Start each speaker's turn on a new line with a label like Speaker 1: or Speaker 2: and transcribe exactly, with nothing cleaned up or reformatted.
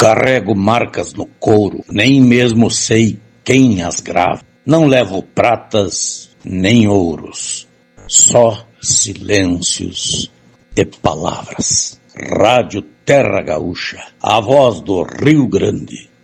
Speaker 1: carrego marcas no couro, nem mesmo sei quem as grava. Não levo pratas nem ouros, só silêncios e palavras. Rádio Terra Gaúcha, a voz do Rio Grande.